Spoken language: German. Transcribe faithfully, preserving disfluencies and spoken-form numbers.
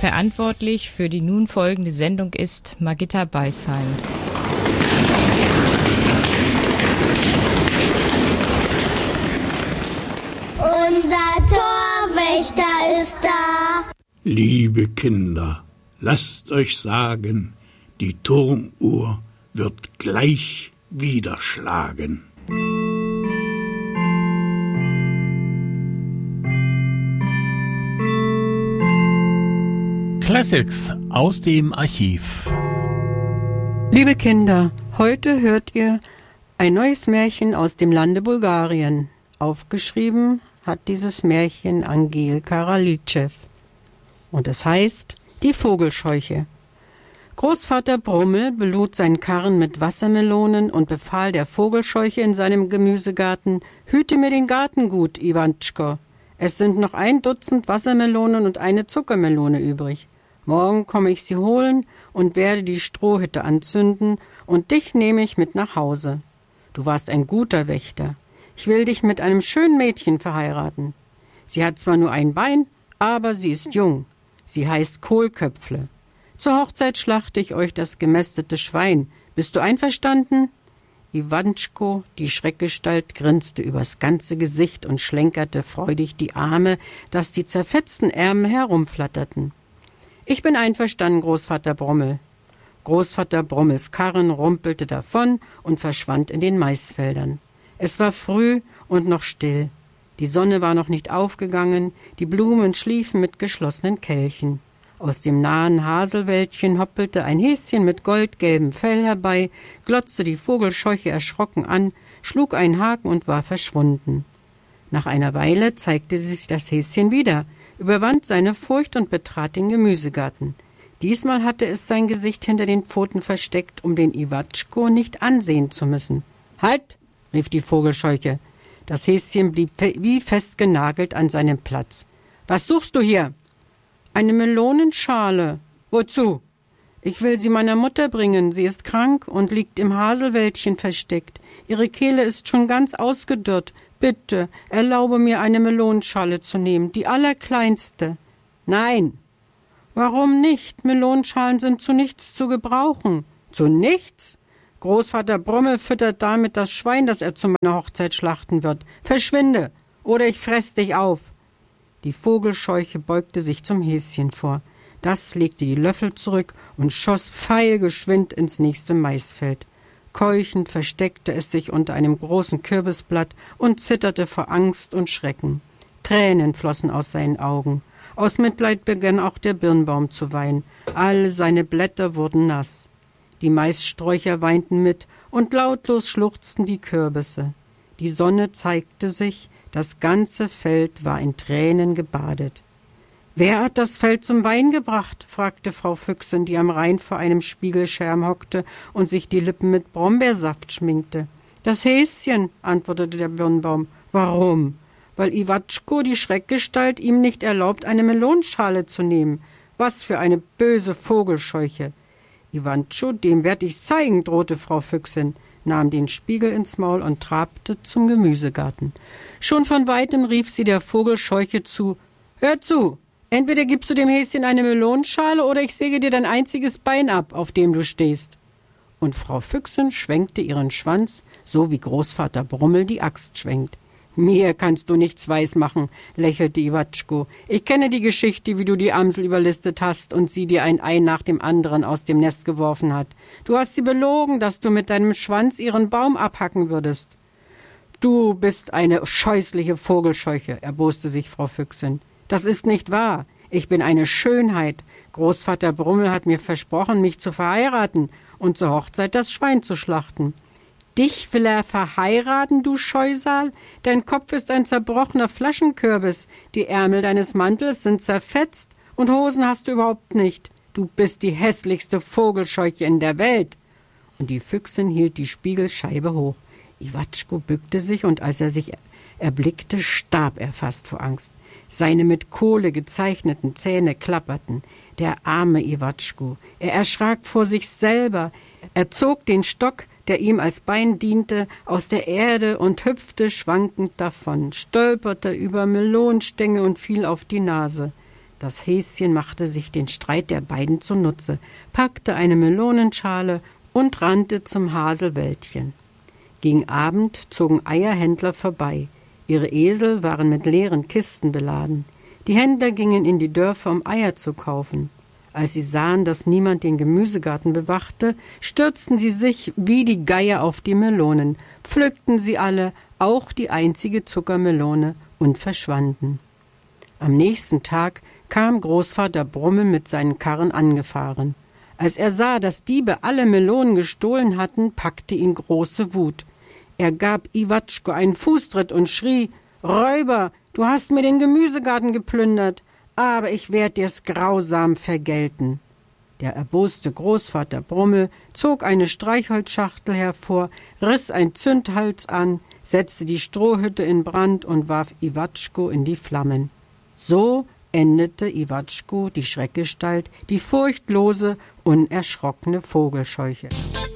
Verantwortlich für die nun folgende Sendung ist Margitta Beisheim. Unser Torwächter ist da. Liebe Kinder, lasst euch sagen, die Turmuhr wird gleich wieder schlagen. Classics aus dem Archiv. Liebe Kinder, heute hört ihr ein neues Märchen aus dem Lande Bulgarien. Aufgeschrieben hat dieses Märchen Angel Karalitschew. Und es heißt Die Vogelscheuche. Großvater Brummel belud seinen Karren mit Wassermelonen und befahl der Vogelscheuche in seinem Gemüsegarten: Hüte mir den Garten gut, Iwantschko. Es sind noch ein Dutzend Wassermelonen und eine Zuckermelone übrig. Morgen komme ich sie holen und werde die Strohhütte anzünden, und dich nehme ich mit nach Hause. Du warst ein guter Wächter. Ich will dich mit einem schönen Mädchen verheiraten. Sie hat zwar nur ein Bein, aber sie ist jung. Sie heißt Kohlköpfle. Zur Hochzeit schlachte ich euch das gemästete Schwein. Bist du einverstanden? Iwantschko, die Schreckgestalt, grinste übers ganze Gesicht und schlenkerte freudig die Arme, dass die zerfetzten Ärmel herumflatterten. Ich bin einverstanden, Großvater Brummel. Großvater Brummels Karren rumpelte davon und verschwand in den Maisfeldern. Es war früh und noch still. Die Sonne war noch nicht aufgegangen, die Blumen schliefen mit geschlossenen Kelchen. Aus dem nahen Haselwäldchen hoppelte ein Häschen mit goldgelbem Fell herbei, glotzte die Vogelscheuche erschrocken an, schlug einen Haken und war verschwunden. Nach einer Weile zeigte sich das Häschen wieder, überwand seine Furcht und betrat den Gemüsegarten. Diesmal hatte es sein Gesicht hinter den Pfoten versteckt, um den Iwatschko nicht ansehen zu müssen. »Halt!« rief die Vogelscheuche. Das Häschen blieb wie festgenagelt an seinem Platz. »Was suchst du hier?« »Eine Melonenschale.« »Wozu?« »Ich will sie meiner Mutter bringen. Sie ist krank und liegt im Haselwäldchen versteckt. Ihre Kehle ist schon ganz ausgedörrt. Bitte, erlaube mir, eine Melonenschale zu nehmen, die allerkleinste.« »Nein.« »Warum nicht? Melonenschalen sind zu nichts zu gebrauchen.« »Zu nichts? Großvater Brummel füttert damit das Schwein, das er zu meiner Hochzeit schlachten wird. Verschwinde, oder ich fress dich auf.« Die Vogelscheuche beugte sich zum Häschen vor. Das legte die Löffel zurück und schoss pfeilgeschwind ins nächste Maisfeld. Keuchend versteckte es sich unter einem großen Kürbisblatt und zitterte vor Angst und Schrecken. Tränen flossen aus seinen Augen. Aus Mitleid begann auch der Birnbaum zu weinen. Alle seine Blätter wurden nass. Die Maissträucher weinten mit, und lautlos schluchzten die Kürbisse. Die Sonne zeigte sich, das ganze Feld war in Tränen gebadet. »Wer hat das Feld zum Wein gebracht?« fragte Frau Füchsin, die am Rhein vor einem Spiegelschirm hockte und sich die Lippen mit Brombeersaft schminkte. »Das Häschen«, antwortete der Birnbaum. »Warum?« »Weil Iwatschko, die Schreckgestalt, ihm nicht erlaubt, eine Melonenschale zu nehmen. Was für eine böse Vogelscheuche!« »Iwantschko, dem werd ich's zeigen«, drohte Frau Füchsin, nahm den Spiegel ins Maul und trabte zum Gemüsegarten. Schon von weitem rief sie der Vogelscheuche zu: »Hör zu! Entweder gibst du dem Häschen eine Melonenschale oder ich säge dir dein einziges Bein ab, auf dem du stehst.« Und Frau Füchsin schwenkte ihren Schwanz, so wie Großvater Brummel die Axt schwenkt. »Mir kannst du nichts weismachen«, lächelte Iwatschko. »Ich kenne die Geschichte, wie du die Amsel überlistet hast und sie dir ein Ei nach dem anderen aus dem Nest geworfen hat. Du hast sie belogen, dass du mit deinem Schwanz ihren Baum abhacken würdest.« »Du bist eine scheußliche Vogelscheuche«, erboste sich Frau Füchsin. »Das ist nicht wahr. Ich bin eine Schönheit. Großvater Brummel hat mir versprochen, mich zu verheiraten und zur Hochzeit das Schwein zu schlachten.« »Dich will er verheiraten, du Scheusal? Dein Kopf ist ein zerbrochener Flaschenkürbis. Die Ärmel deines Mantels sind zerfetzt und Hosen hast du überhaupt nicht. Du bist die hässlichste Vogelscheuche in der Welt.« Und die Füchsin hielt die Spiegelscheibe hoch. Iwatschko bückte sich, und als er sich erblickte, starb er fast vor Angst. Seine mit Kohle gezeichneten Zähne klapperten. Der arme Iwatschko. Er erschrak vor sich selber. Er zog den Stock, der ihm als Bein diente, aus der Erde und hüpfte schwankend davon, stolperte über Melonenstängel und fiel auf die Nase. Das Häschen machte sich den Streit der beiden zunutze, packte eine Melonenschale und rannte zum Haselwäldchen. Gegen Abend zogen Eierhändler vorbei. Ihre Esel waren mit leeren Kisten beladen. Die Händler gingen in die Dörfer, um Eier zu kaufen. Als sie sahen, dass niemand den Gemüsegarten bewachte, stürzten sie sich wie die Geier auf die Melonen, pflückten sie alle, auch die einzige Zuckermelone, und verschwanden. Am nächsten Tag kam Großvater Brummel mit seinen Karren angefahren. Als er sah, dass Diebe alle Melonen gestohlen hatten, packte ihn große Wut. Er gab Iwatschko einen Fußtritt und schrie: »Räuber, du hast mir den Gemüsegarten geplündert, aber ich werd dir's grausam vergelten.« Der erboste Großvater Brummel zog eine Streichholzschachtel hervor, riss ein Zündholz an, setzte die Strohhütte in Brand und warf Iwatschko in die Flammen. So endete Iwatschko, die Schreckgestalt, die furchtlose, unerschrockene Vogelscheuche.